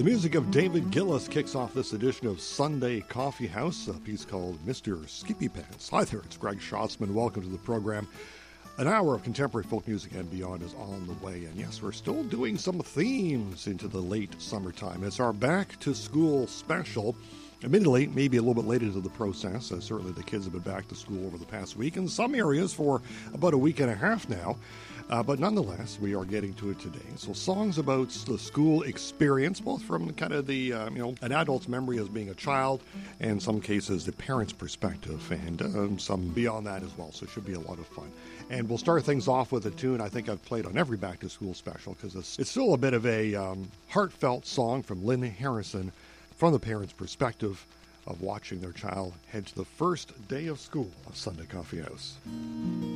The music of David Gillis kicks off this edition of Sunday Coffee House, a piece called Mr. Skippy Pants. Hi there, it's Greg Schatzman. Welcome to the program. An hour of contemporary folk music and beyond is on the way. And yes, we're still doing some themes into the late summertime. It's our Back to School special. Admittedly, maybe a little bit late into the process. Certainly the kids have been back to school over the past week, in some areas for about a week and a half now. But nonetheless, we are getting to it today. So songs about the school experience, both from kind of the, an adult's memory as being a child, and in some cases the parent's perspective, and some beyond that as well. So it should be a lot of fun. And we'll start things off with a tune I think I've played on every Back to School special, because it's still a bit of a heartfelt song from Lynn Harrison, from the parent's perspective of watching their child head to the first day of school of Sunday Coffee House.